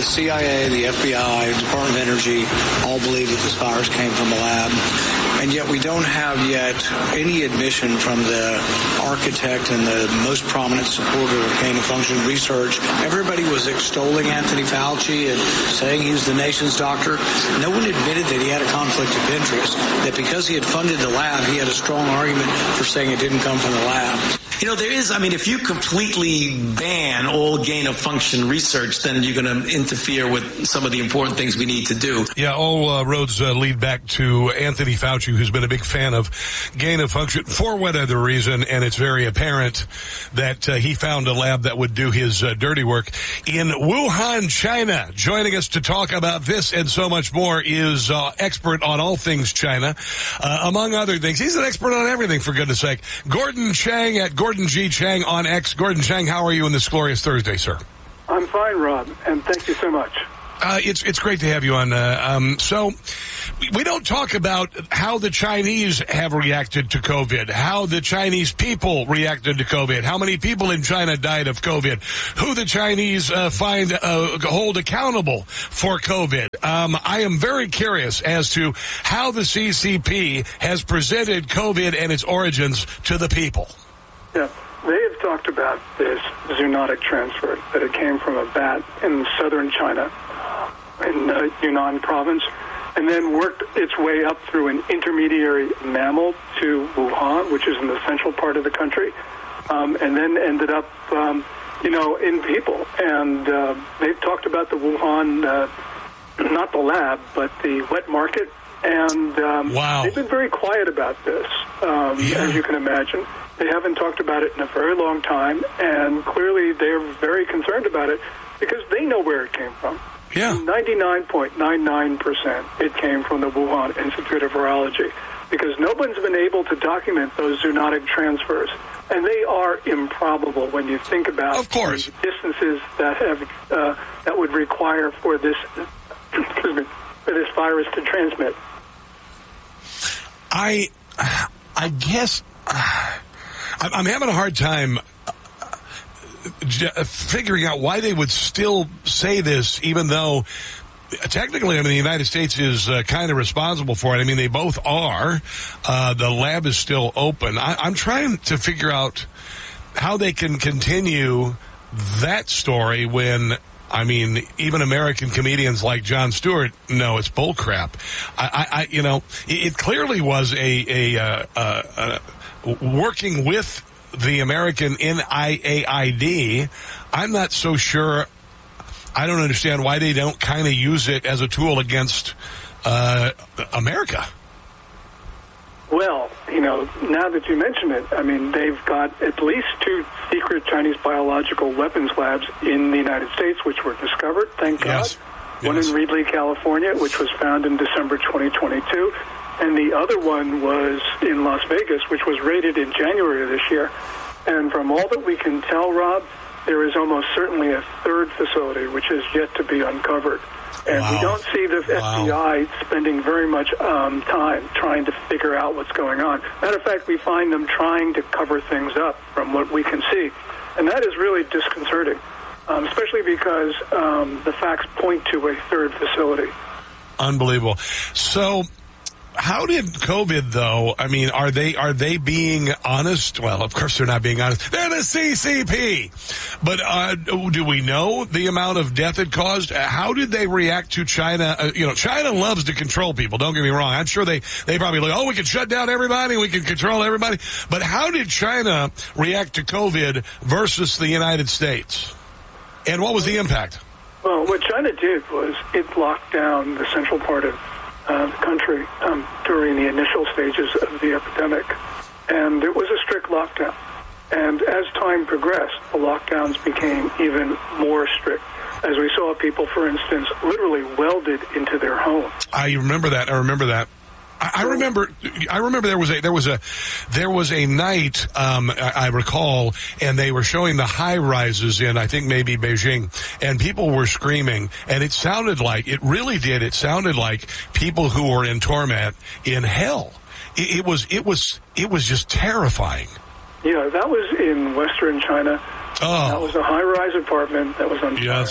CIA, the FBI, the Department of Energy all believe that this virus came from a lab. And yet we don't have yet any admission from the architect and the most prominent supporter of gain-of-function research. Everybody was extolling Anthony Fauci and saying he was the nation's doctor. No one admitted that he had a conflict of interest, that because he had funded the lab, he had a strong argument for saying it didn't come from the lab. You know, if you completely ban all gain-of-function research, then you're going to interfere with some of the important things we need to do. Yeah, all roads lead back to Anthony Fauci, who's been a big fan of gain-of-function for whatever reason, and it's very apparent that he found a lab that would do his dirty work in Wuhan, China. Joining us to talk about this and so much more is expert on all things China, among other things. He's an expert on everything, for goodness sake. Gordon Chang at Gordon G. Chang on X. Gordon Chang, how are you on this glorious Thursday, sir? I'm fine, Rob, and thank you so much. It's great to have you on. So we don't talk about how the Chinese have reacted to COVID, how the Chinese people reacted to COVID, how many people in China died of COVID, who the Chinese hold accountable for COVID. I am very curious as to how the CCP has presented COVID and its origins to the people. Yeah, they have talked about this zoonotic transfer, that it came from a bat in southern China, in Yunnan province, and then worked its way up through an intermediary mammal to Wuhan, which is in the central part of the country, and then ended up, in people. And they've talked about the Wuhan, not the lab, but the wet market, and wow. They've been very quiet about this, as you can imagine. They haven't talked about it in a very long time, and clearly they're very concerned about it because they know where it came from. Yeah. 99.99% it came from the Wuhan Institute of Virology, because no one's been able to document those zoonotic transfers, and they are improbable when you think about of course. The distances that have that would require for this for this virus to transmit. I guess I'm having a hard time figuring out why they would still say this, even though technically, the United States is kind of responsible for it. I mean, they both are. The lab is still open. I'm trying to figure out how they can continue that story when, even American comedians like Jon Stewart know it's bullcrap. It clearly was a working with the American NIAID. I'm not so sure. I don't understand why they don't kind of use it as a tool against America. Well, now that you mention it, they've got at least 2 secret Chinese biological weapons labs in the United States, which were discovered, thank God. One in Reedley, California, which was found in December 2022. And the other one was in Las Vegas, which was raided in January of this year. And from all that we can tell, Rob, there is almost certainly a third facility which is yet to be uncovered. And we don't see the FBI spending very much time trying to figure out what's going on. Matter of fact, we find them trying to cover things up from what we can see. And that is really disconcerting, especially because the facts point to a third facility. Unbelievable. So how did COVID, though, are they being honest? Well, of course they're not being honest. They're the CCP. But do we know the amount of death it caused? How did they react to China? China loves to control people. Don't get me wrong. I'm sure they probably look, we can shut down everybody. We can control everybody. But how did China react to COVID versus the United States? And what was the impact? Well, what China did was it locked down the central part of the country during the initial stages of the epidemic, and it was a strict lockdown. And as time progressed, the lockdowns became even more strict, as we saw people, for instance, literally welded into their homes. I remember that. I remember there was a night, I recall, and they were showing the high rises in, I think maybe Beijing, and people were screaming, and it sounded like people who were in torment in hell. It was just terrifying. Yeah, that was in Western China. Oh. That was a high-rise apartment that was on fire. Yes.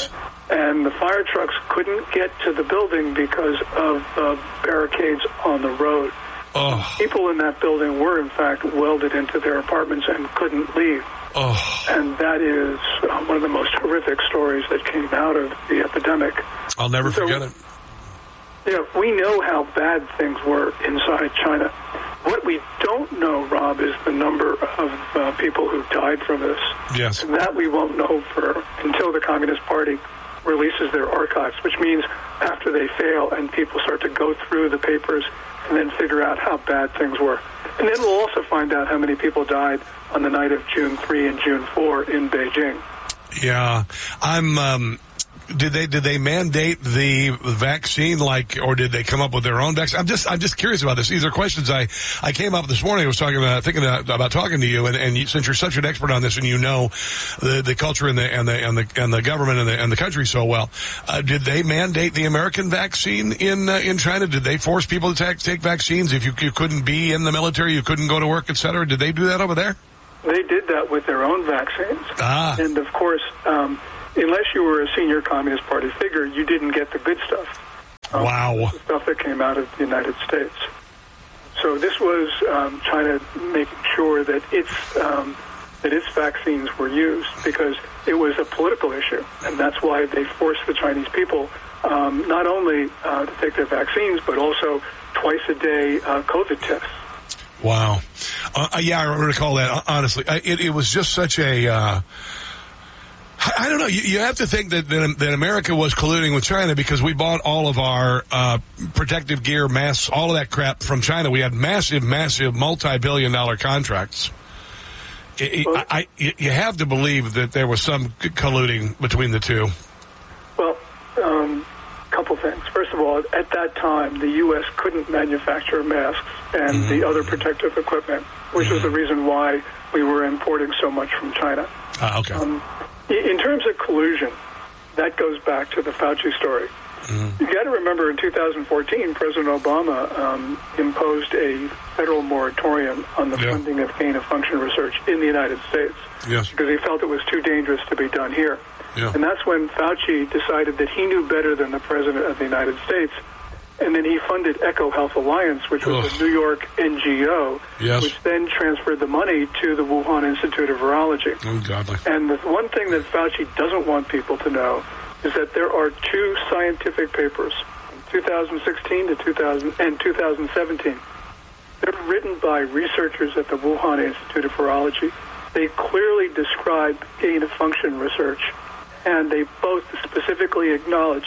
and the fire trucks couldn't get to the building because of barricades on the road. Oh. People in that building were, in fact, welded into their apartments and couldn't leave. Oh. And that is one of the most horrific stories that came out of the epidemic. I'll never forget it. Yeah, we know how bad things were inside China. What we don't know, Rob, is the number of people who died from this. Yes. And that we won't know until the Communist Party releases their archives, which means after they fail and people start to go through the papers and then figure out how bad things were. And then we'll also find out how many people died on the night of June 3 and June 4 in Beijing. Yeah. Did they mandate the vaccine, or did they come up with their own vaccine? I'm just curious about this. These are questions I came up this morning. I was thinking about talking to you, and you, since you're such an expert on this, and you know the culture and the government and the country so well, did they mandate the American vaccine in China? Did they force people to take vaccines if you couldn't be in the military, you couldn't go to work, etc.? Did they do that over there? They did that with their own vaccines, and of course. Unless you were a senior Communist Party figure, you didn't get the good stuff. Wow. The stuff that came out of the United States. So this was China making sure that its vaccines were used because it was a political issue, and that's why they forced the Chinese people not only to take their vaccines, but also twice-a-day COVID tests. Wow. Yeah, I recall that. Honestly, it was just such a... I don't know. You have to think that America was colluding with China because we bought all of our protective gear, masks, all of that crap from China. We had massive, multi-billion-dollar contracts. You have to believe that there was some colluding between the two. Well, couple things. First of all, at that time, the U.S. couldn't manufacture masks and the other protective equipment, which was the reason why we were importing so much from China. Okay. In terms of collusion, that goes back to the Fauci story. You got to remember in 2014, President Obama imposed a federal moratorium on the funding of gain-of-function research in the United States because he felt it was too dangerous to be done here. Yeah. And that's when Fauci decided that he knew better than the President of the United States. And then he funded Echo Health Alliance, which was a New York NGO, which then transferred the money to the Wuhan Institute of Virology. Ungodly. And the one thing that Fauci doesn't want people to know is that there are two scientific papers, 2016 to 2017. They're written by researchers at the Wuhan Institute of Virology. They clearly describe gain-of-function research, and they both specifically acknowledge,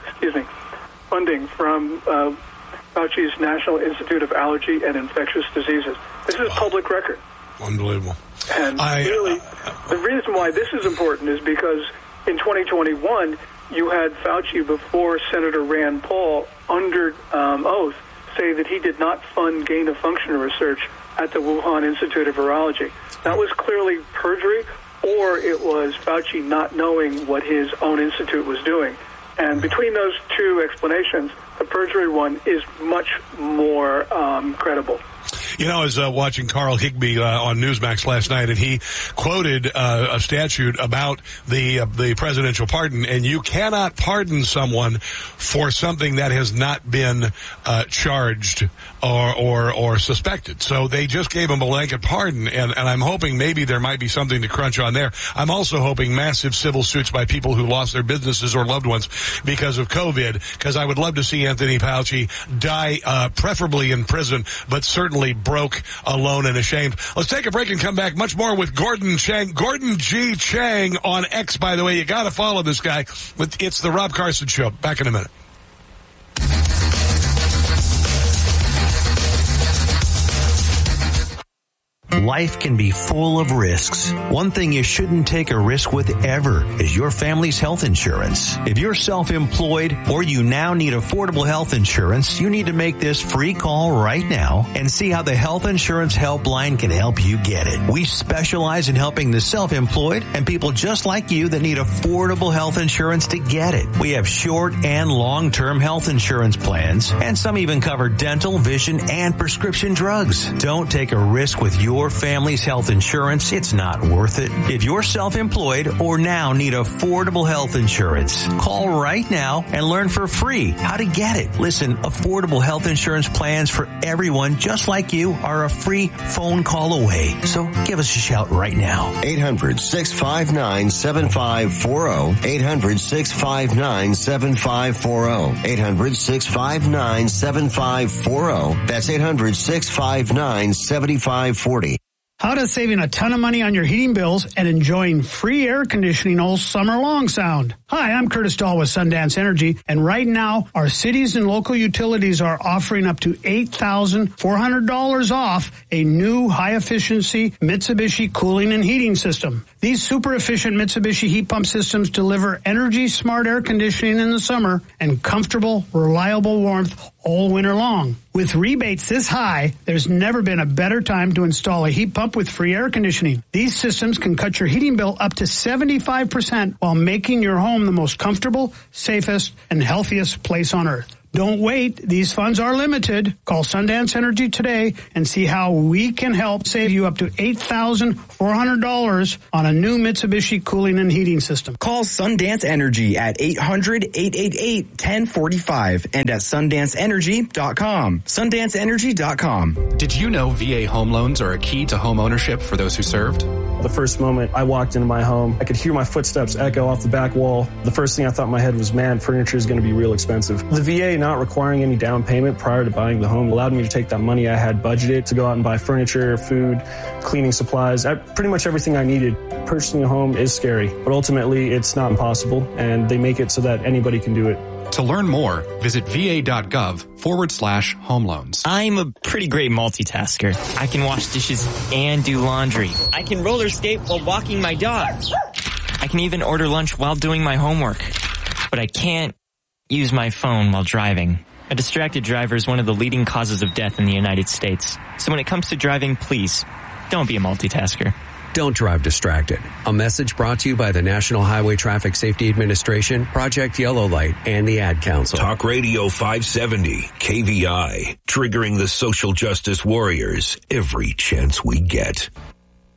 funding from Fauci's National Institute of Allergy and Infectious Diseases. This is public record. Unbelievable. And really, the reason why this is important is because in 2021, you had Fauci before Senator Rand Paul under oath say that he did not fund gain-of-function research at the Wuhan Institute of Virology. That was clearly perjury, or it was Fauci not knowing what his own institute was doing. And between those two explanations, the perjury one is much more credible. You know, I was watching Carl Higbie on Newsmax last night, and he quoted a statute about the presidential pardon, and you cannot pardon someone for something that has not been charged or suspected. So they just gave him a blanket pardon, and I'm hoping maybe there might be something to crunch on there. I'm also hoping massive civil suits by people who lost their businesses or loved ones because of COVID, because I would love to see Anthony Fauci die, preferably in prison, but certainly broke, alone, and ashamed. Let's take a break and come back. Much more with Gordon Chang. Gordon G. Chang on X, by the way. You got to follow this guy. It's the Rob Carson Show. Back in a minute. Life can be full of risks. One thing you shouldn't take a risk with ever is your family's health insurance. If you're self-employed or you now need affordable health insurance, you need to make this free call right now and see how the Health Insurance Helpline can help you get it. We specialize in helping the self-employed and people just like you that need affordable health insurance to get it. We have short and long-term health insurance plans, and some even cover dental, vision, and prescription drugs. Don't take a risk with your family's health insurance, it's not worth it. If you're self-employed or now need affordable health insurance, call right now and learn for free how to get it. Listen, affordable health insurance plans for everyone just like you are a free phone call away. So give us a shout right now. 800-659-7540. 800-659-7540. 800-659-7540. That's 800-659-7540. How does saving a ton of money on your heating bills and enjoying free air conditioning all summer long sound? Hi, I'm Curtis Dahl with Sundance Energy, and right now, our cities and local utilities are offering up to $8,400 off a new high-efficiency Mitsubishi cooling and heating system. These super-efficient Mitsubishi heat pump systems deliver energy-smart air conditioning in the summer and comfortable, reliable warmth all winter long. With rebates this high, there's never been a better time to install a heat pump with free air conditioning. These systems can cut your heating bill up to 75% while making your home the most comfortable, safest, and healthiest place on earth. Don't wait. These funds are limited. Call Sundance Energy today and see how we can help save you up to $8,400 on a new Mitsubishi cooling and heating system. Call Sundance Energy at 800-888-1045 and at sundanceenergy.com. Sundanceenergy.com. Did you know VA home loans are a key to home ownership for those who served? The first moment I walked into my home, I could hear my footsteps echo off the back wall. The first thing I thought in my head was, man, furniture is going to be real expensive. The VA not requiring any down payment prior to buying the home allowed me to take that money I had budgeted to go out and buy furniture, food, cleaning supplies, pretty much everything I needed. Purchasing a home is scary, but ultimately it's not impossible, and they make it so that anybody can do it. To learn more, visit va.gov/home loans. I'm a pretty great multitasker. I can wash dishes and do laundry. I can roller skate while walking my dog. I can even order lunch while doing my homework. But I can't use my phone while driving. A distracted driver is one of the leading causes of death in the United States. So when it comes to driving, please, don't be a multitasker. Don't drive distracted. A message brought to you by the National Highway Traffic Safety Administration, Project Yellow Light, and the Ad Council. Talk Radio 570, KVI, triggering the social justice warriors every chance we get.